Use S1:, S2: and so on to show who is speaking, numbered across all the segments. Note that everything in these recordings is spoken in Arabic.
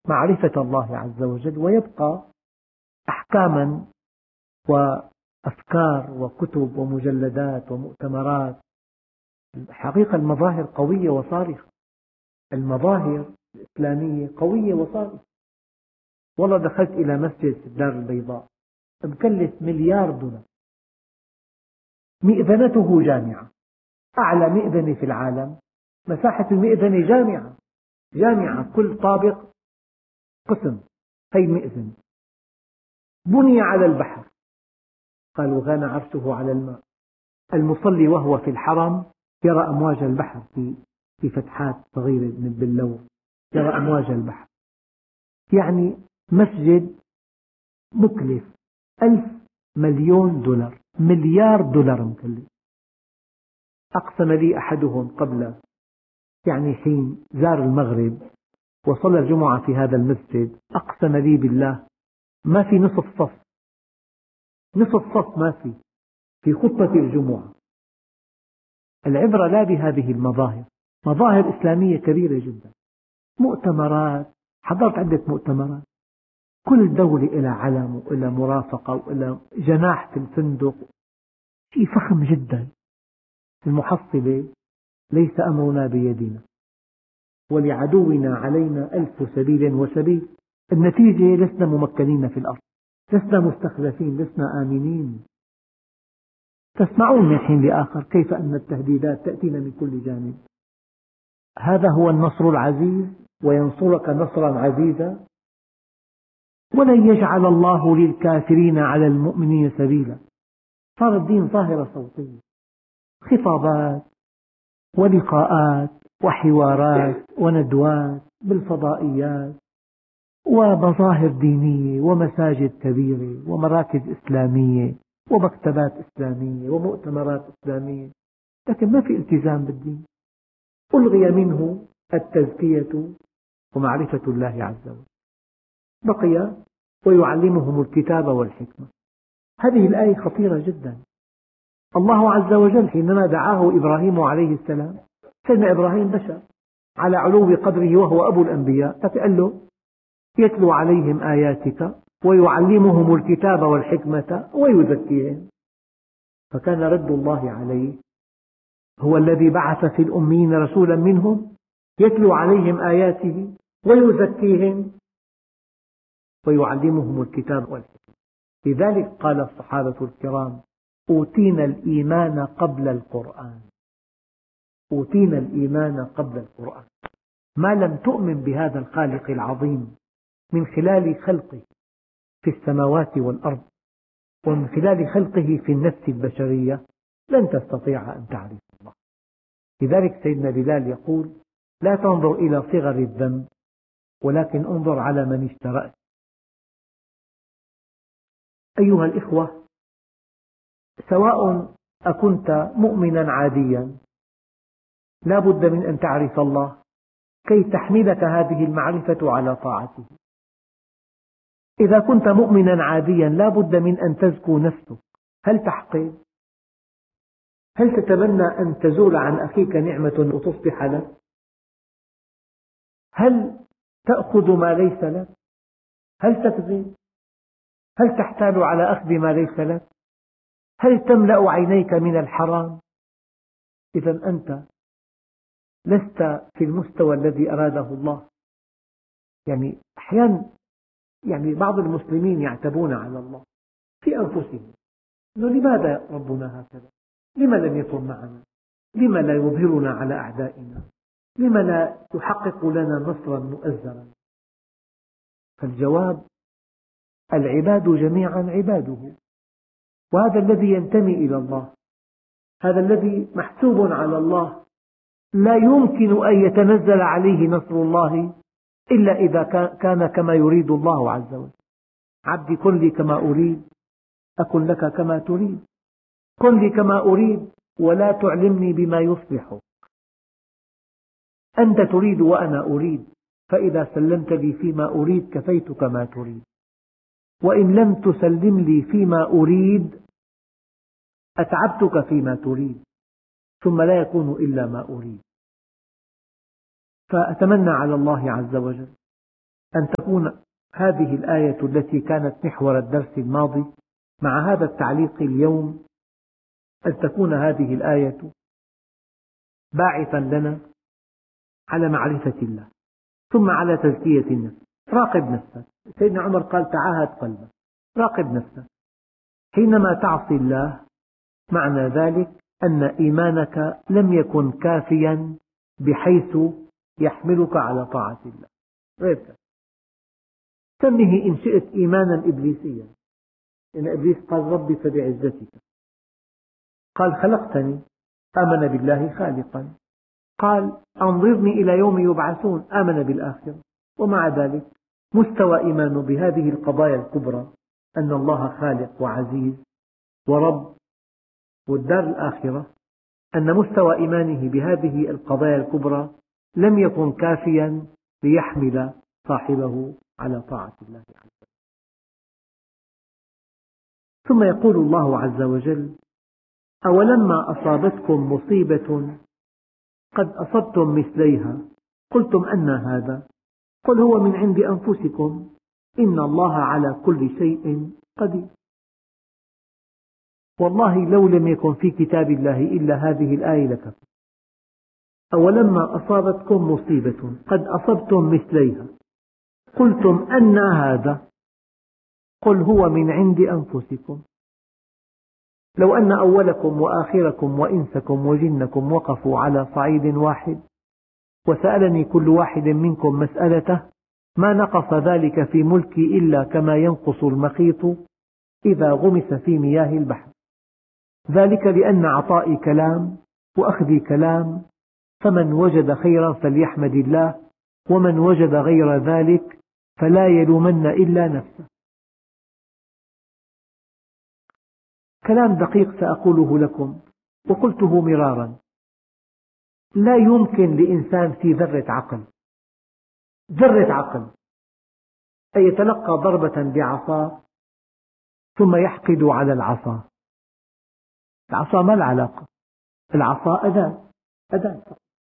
S1: معرفة الله عز وجل، ويبقى أحكاما وأفكار وكتب ومجلدات ومؤتمرات. حقيقة المظاهر قوية وصارخة، المظاهر الإسلامية قوية وصارخة. والله دخلت إلى مسجد في الدار البيضاء مكلف $1,000,000، مئذنته جامعة، أعلى مئذنة في العالم، مساحة المئذنة جامعة كل طابق قسم، هي مئذنة، بني على البحر. قالوا كان عرشه على الماء، المصلي وهو في الحرم يرى أمواج البحر في فتحات صغيرة باللوح، يرى أمواج البحر. يعني مسجد مكلف $1,000,000,000، $1,000,000,000 مكلف. أقسم لي أحدهم قبل حين زار المغرب وصلى الجمعة في هذا المسجد، أقسم لي بالله ما في نصف صف ما في خطبة الجمعة. العبرة لا بهذه المظاهر، مظاهر إسلامية كبيرة جدا، مؤتمرات، حضرت عدة مؤتمرات، كل دولة إلى علم وإلى مرافقة وإلى جناح في الفندق، شيء فخم جدا. المحصلة ليس أمرنا بيدنا، ولعدونا علينا ألف سبيل وسبيل. النتيجة لسنا ممكنين في الأرض، لسنا مستخلفين، لسنا آمنين. تسمعون من حين لآخر كيف أن التهديدات تأتينا من كل جانب. هذا هو النصر العزيز، وينصرك نصرا عزيزا. ولن يجعل الله للكافرين على المؤمنين سبيلا. صار الدين ظاهرة صوتية، خطابات ولقاءات وحوارات وندوات بالفضائيات، ومظاهر دينية ومساجد كبيرة ومراكز إسلامية ومكتبات إسلامية ومؤتمرات إسلامية، لكن ما في التزام بالدين. ألغي منه التزكية ومعرفة الله عز وجل، بقي ويعلمهم الكتاب والحكمة. هذه الآية خطيرة جدا. الله عز وجل حينما دعاه إبراهيم عليه السلام، سيدنا إبراهيم بشر على علو قدره وهو أبو الأنبياء، فقال له يتلو عليهم آياتك ويعلمهم الكتاب والحكمة ويزكيهم. فكان رد الله عليه هو الذي بعث في الأميين رسولا منهم يتلو عليهم آياته ويزكيهم ويعلمهم الكتاب والحكمة. لذلك قال الصحابة الكرام أوتينا الإيمان قبل القرآن، أوتينا الإيمان قبل القرآن. ما لم تؤمن بهذا الخالق العظيم من خلال خلقه في السماوات والأرض ومن خلال خلقه في النفس البشرية لن تستطيع أن تعرف الله. لذلك سيدنا بلال يقول لا تنظر إلى صغر الذنب ولكن انظر على من اشترأت. أيها الإخوة، سواء أكنت مؤمنا عاديا لا بد من أن تعرف الله كي تحملك هذه المعرفة على طاعته. إذا كنت مؤمنا عاديا لا بد من أن تزكو نفسك. هل تحقد؟ هل تتمنى أن تزول عن أخيك نعمة وتصبح لك؟ هل تأخذ ما ليس لك؟ هل تكذب؟ هل تحتال على أخذ ما ليس لك؟ هل تملأ عينيك من الحرام؟ إذا أنت لست في المستوى الذي أراده الله. أحيانا بعض المسلمين يعتبون على الله في أنفسهم إنه لماذا ربنا هكذا؟ لما لم يكن معنا؟ لما لا يظهرنا على أعدائنا؟ لما لا يحقق لنا نصرا مؤزرا؟ فالجواب العباد جميعا عباده، وهذا الذي ينتمي إلى الله، هذا الذي محسوب على الله، لا يمكن أن يتنزل عليه نصر الله إلا إذا كان كما يريد الله عز وجل. عبدي كن لي كما أريد أكن لك كما تريد، كن لي كما أريد ولا تعلمني بما يصلحك. أنت تريد وأنا أريد، فإذا سلمت لي فيما أريد كفيتك ما تريد، وإن لم تسلم لي فيما أريد أتعبتك فيما تريد، ثم لا يكون إلا ما أريد. فأتمنى على الله عز وجل أن تكون هذه الآية التي كانت محور الدرس الماضي مع هذا التعليق اليوم، أن تكون هذه الآية باعثا لنا على معرفة الله، ثم على تزكية النفس. راقب نفسك. سيدنا عمر قال: تعاهد قلبك، راقب نفسك. حينما تعصي الله معنى ذلك أن إيمانك لم يكن كافيا بحيث يحملك على طاعة الله، غير كافي. سمه إن شئت إيمانا إبليسيا، إن إبليس قال: ربي فبعزتك. قال: خلقتني. آمن بالله خالقا. قال: أنظرني إلى يوم يبعثون. آمن بالآخرة. ومع ذلك مستوى إيمانه بهذه القضايا الكبرى، أن الله خالق وعزيز ورب والدار الآخرة، أن مستوى إيمانه بهذه القضايا الكبرى لم يكن كافيا ليحمل صاحبه على طاعة الله عز وجل. ثم يقول الله عز وجل: أولما أصابتكم مصيبة قد أصبتم مثليها قلتم أنى هذا قل هو من عند أنفسكم إن الله على كل شيء قدير. والله لو لم يكن في كتاب الله إلا هذه الآية لكفى. أولما أصابتكم مصيبة قد أصبتم مثليها قلتم أنى هذا قل هو من عند أنفسكم. لو أن أولكم وآخركم وإنسكم وجنكم وقفوا على صعيد واحد وسألني كل واحد منكم مسألته ما نقص ذلك في ملكي إلا كما ينقص المخيط إذا غمس في مياه البحر، ذلك لأن عطائي كلام وأخذي كلام، فمن وجد خيرا فليحمد الله ومن وجد غير ذلك فلا يلومن إلا نفسه. كلام دقيق سأقوله لكم وقلته مرارا. لا يمكن لإنسان في ذرة عقل أن يتلقى ضربة بعصا ثم يحقد على العصا. العصا ما العلاقة؟ العصا أداة.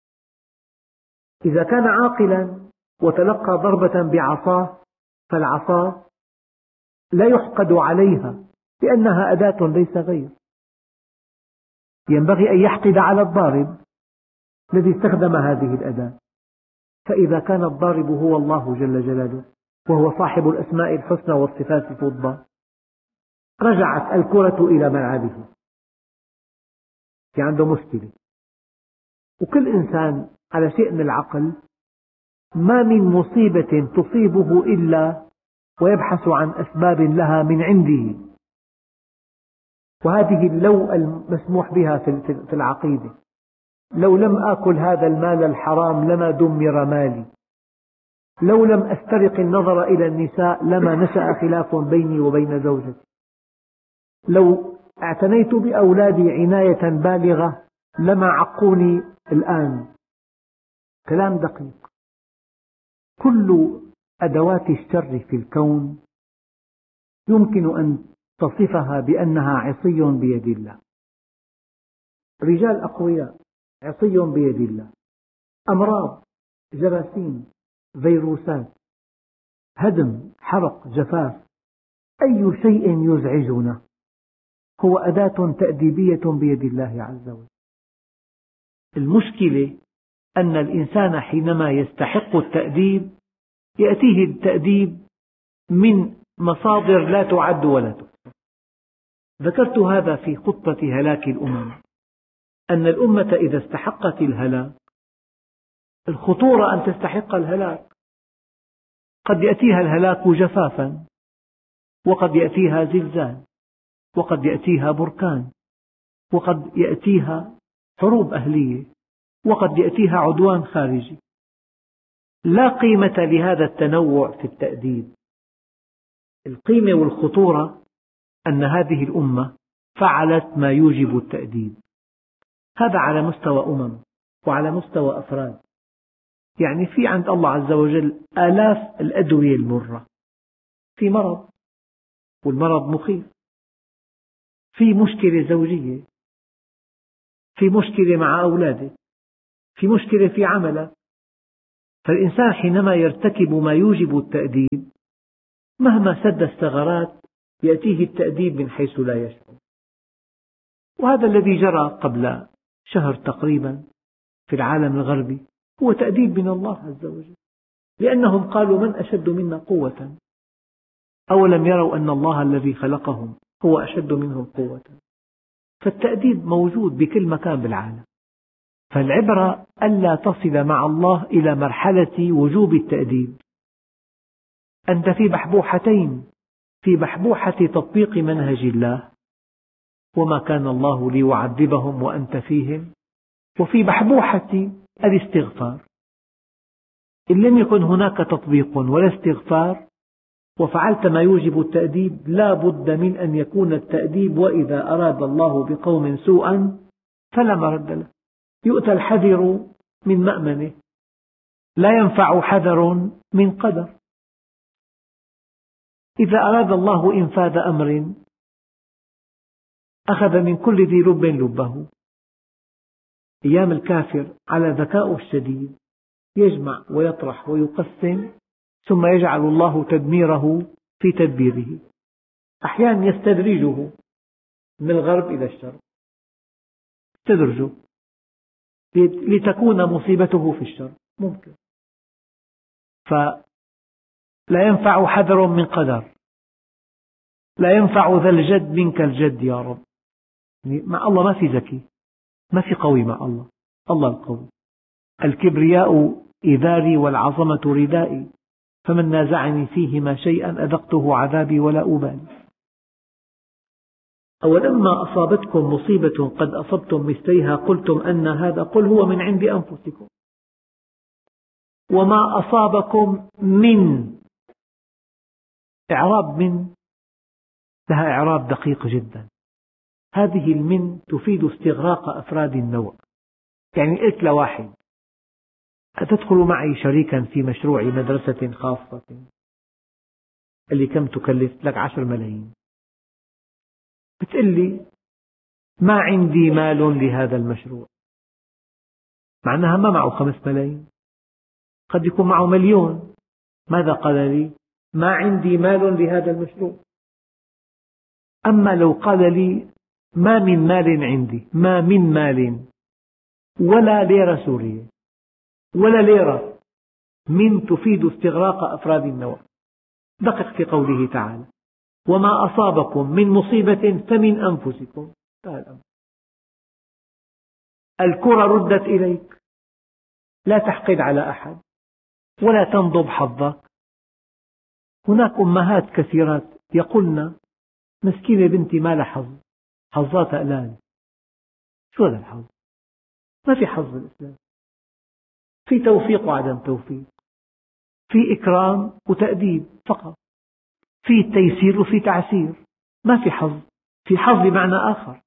S1: إذا كان عاقلا وتلقى ضربة بعصاه فالعصا لا يحقد عليها لأنها أداة ليس غير. ينبغي أن يحقد على الضارب الذي استخدم هذه الأداة. فإذا كان الضارب هو الله جل جلاله وهو صاحب الأسماء الحسنى والصفات الفضلى، رجعت الكرة إلى ملعبه، في عنده مشكلة. وكل إنسان على شيء من العقل ما من مصيبة تصيبه إلا ويبحث عن أسباب لها من عنده. وهذه اللو المسموح بها في العقيدة: لو لم آكل هذا المال الحرام لما دمر مالي، لو لم أسترق النظر إلى النساء لما نشأ خلاف بيني وبين زوجتي، لو اعتنيت بأولادي عناية بالغة لما عقوني الآن. كلام دقيق. كل أدوات الشر في الكون يمكن أن تصفها بأنها عصي بيد الله. رجال أقوياء عصي بيد الله، أمراض، جراثيم، فيروسات، هدم، حرق، جفاف، أي شيء يزعجنا هو أداة تأديبية بيد الله عز وجل. المشكلة أن الإنسان حينما يستحق التأديب يأتيه التأديب من مصادر لا تعد ولا تحصى. ذكرت هذا في خطة هلاك الأمم، أن الأمة إذا استحقت الهلاك، الخطورة أن تستحق الهلاك. قد يأتيها الهلاك جفافا، وقد يأتيها زلزال، وقد يأتيها بركان، وقد يأتيها حروب أهلية، وقد يأتيها عدوان خارجي. لا قيمة لهذا التنوع في التأديب. القيمة والخطورة أن هذه الأمة فعلت ما يوجب التأديب. هذا على مستوى أمم وعلى مستوى أفراد. يعني في عند الله عز وجل آلاف الأدوية المرة. في مرض والمرض مخيف، في مشكلة زوجية، في مشكلة مع أولادك، في مشكلة في عملك، فالإنسان حينما يرتكب ما يوجب التأديب مهما سد الثغرات يأتيه التأديب من حيث لا يشعر. وهذا الذي جرى قبل شهر تقريبا في العالم الغربي هو تأديب من الله عز وجل، لأنهم قالوا من أشد منا قوة، أولم يروا أن الله الذي خلقهم هو أشد منهم قوة. فالتأديب موجود بكل مكان بالعالم. فالعبرة ألا تصل مع الله إلى مرحلة وجوب التأديب. أنت في بحبوحتين، في بحبوحة تطبيق منهج الله وما كان الله ليعذبهم وأنت فيهم، وفي بحبوحة الاستغفار. إن لم يكن هناك تطبيق ولا استغفار وفعلت ما يوجب التأديب لا بد من أن يكون التأديب، وإذا أراد الله بقوم سوءا فلا مرد له. يؤتى الحذر من مأمنه، لا ينفع حذر من قدر. إذا أراد الله إنفاذ أمر أخذ من كل ذي لب لبه. أيام الكافر على ذكاؤه الشديد يجمع ويطرح ويقسم، ثم يجعل الله تدميره في تدبيره. أحيانا يستدرجه من الغرب إلى الشرق، يستدرجه لتكون مصيبته في الشرق، ممكن. فلا ينفع حذر من قدر، لا ينفع ذا الجد منك الجد يا رب. مع الله ما في ذكي، ما في قوي مع الله، الله القوي. الكبرياء إذاري والعظمة ردائي، فمن نازعني فيهما شيئا أذقته عذابي ولا أبالي. أولما أصابتكم مصيبة قد أصبتم مثليها قلتم أن هذا، قل هو من عند أنفسكم. وما أصابكم من، إعراب من لها إعراب دقيق جدا. هذه المن تفيد استغراق أفراد النوع. يعني قلت لواحد أتدخل معي شريكا في مشروع مدرسة خاصة؟ قال لي كم تكلف؟ لك 10 ملايين. بتقول لي ما عندي مال لهذا المشروع، معناها ما معه 5 ملايين، قد يكون معه 1,000,000. ماذا قال لي؟ ما عندي مال لهذا المشروع. أما لو قال لي ما من مال عندي، ما من مال ولا ليرة سورية ولا ليرة، من تفيد استغراق أفراد النوع. دقق في قوله تعالى وما أصابكم من مصيبة فمن أنفسكم. الكرة ردت إليك، لا تحقد على أحد ولا تنضب حظك. هناك أمهات كثيرات يقولن مسكينة بنتي ما لها حظ، حظاتها قلال. شو هذا الحظ؟ ما في حظ بالإسلام، في توفيق وعدم توفيق، في إكرام وتأديب فقط، في تيسير وفي تعسير، ما في حظ. في حظ بمعنى آخر.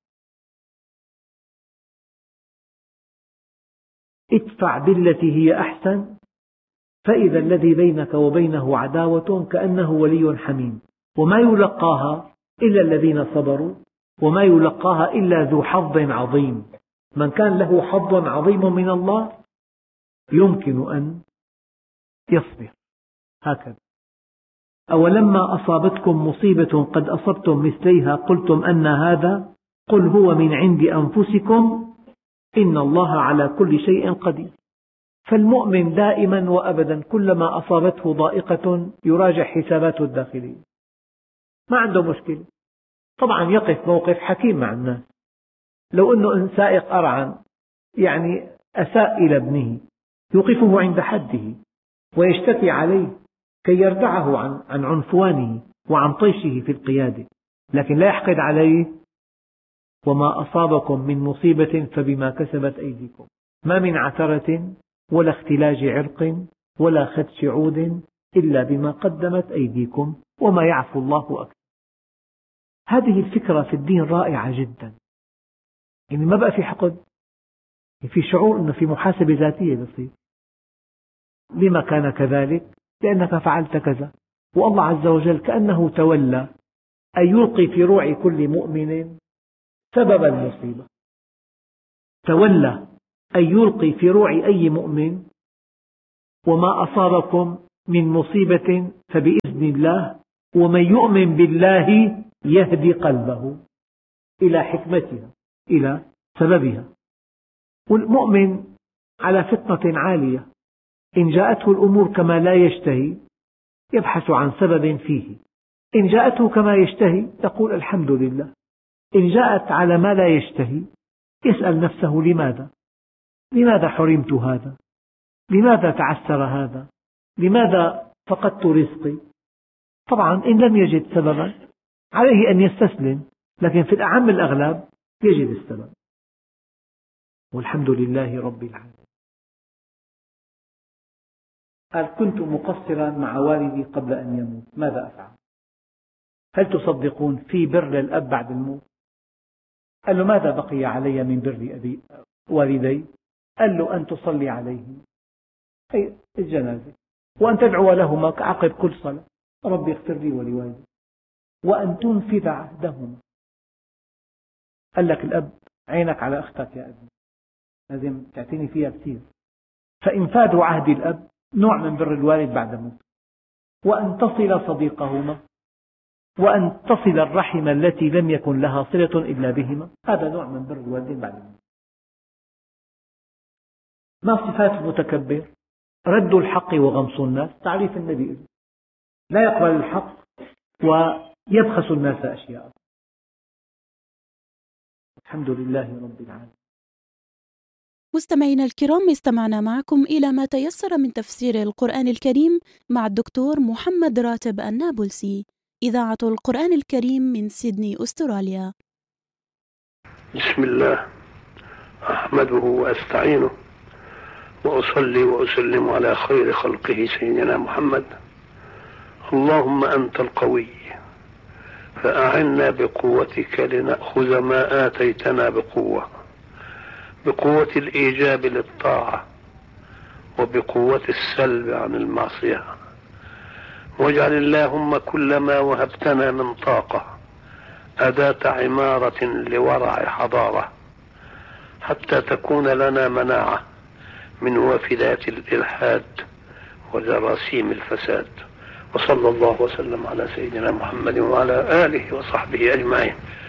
S1: ادفع بالتي هي أحسن فإذا الذي بينك وبينه عداوة كأنه ولي حميم، وما يلقاها إلا الذين صبروا وما يلقاها إلا ذو حظ عظيم. من كان له حظ عظيم من الله يمكن أن يصبر. هكذا أولما أصابتكم مصيبة قد أصبتم مثليها قلتم أن هذا، قل هو من عند أنفسكم إن الله على كل شيء قدير. فالمؤمن دائما وأبدا كلما أصابته ضائقة يراجع حساباته الداخلية، ما عنده مشكلة. طبعا يقف موقف حكيم مع الناس. لو أنه سائق أرعن يعني أساء إلى ابنه يوقفه عند حده ويشتكي عليه كي يردعه عن عنفوانه وعن طيشه في القيادة، لكن لا يحقد عليه. وما أصابكم من مصيبة فبما كسبت أيديكم، ما من عثرة ولا اختلاج عرق ولا خدش عود إلا بما قدمت أيديكم وما يعفو الله أكبر. هذه الفكرة في الدين رائعة جدا. يعني ما بقى في حقد، في شعور أنه في محاسبة ذاتية بصير. لما كان كذلك؟ لأنك فعلت كذا. والله عز وجل كأنه تولى أن يلقي في روع كل مؤمن سبب المصيبة، تولى أن يلقي في روع أي مؤمن وما أصابكم من مصيبة فبإذن الله ومن يؤمن بالله يهدي قلبه إلى حكمتها، إلى سببها. والمؤمن على فطنة عالية، إن جاءته الأمور كما لا يشتهي يبحث عن سبب فيه، إن جاءته كما يشتهي يقول الحمد لله، إن جاءت على ما لا يشتهي يسأل نفسه لماذا حرمت هذا؟ لماذا تعسر هذا؟ لماذا فقدت رزقي؟ طبعا إن لم يجد سببا عليه أن يستسلم، لكن في الأعم الأغلب يجد السبب. والحمد لله رب العالمين. قال كنت مقصرا مع والدي قبل أن يموت، ماذا أفعل؟ هل تصدقون في بر للأب بعد الموت؟ قال له ماذا بقي علي من بر والدي؟ قال له أن تصلي عليهم، أي الجنازة، وأن تدعو لهما عقب كل صلاة ربي اغفر لي ولوالدي، وأن تنفذ عهدهما. قال لك الأب عينك على أختك يا أبي، لازم تعتني فيها كثير، فإنفاذ عهد الأب نوع من بر الوالد بعد موته. وأن تصل صديقهما، وأن تصل الرحم التي لم يكن لها صلة إلا بهما، هذا نوع من بر الوالدين بعد الموت. ما صفات المتكبر؟ رد الحق وغمص الناس، تعريف النبي لا يقبل الحق ويبخس الناس أشياء. الحمد لله رب العالمين.
S2: مستمعينا الكرام، استمعنا معكم إلى ما تيسر من تفسير القرآن الكريم مع الدكتور محمد راتب النابلسي، إذاعة القرآن الكريم من سيدني أستراليا.
S3: بسم الله، أحمده وأستعينه وأصلي وأسلم على خير خلقه سيدنا محمد. اللهم أنت القوي فأعنا بقوتك لنأخذ ما آتيتنا بقوة الإيجاب للطاعة وبقوة السلب عن المعصية. واجعل اللهم كل ما وهبتنا من طاقة أداة عمارة لورع حضارة، حتى تكون لنا مناعة من وافدات الإلحاد وجراثيم الفساد. وصلى الله وسلم على سيدنا محمد وعلى آله وصحبه أجمعين.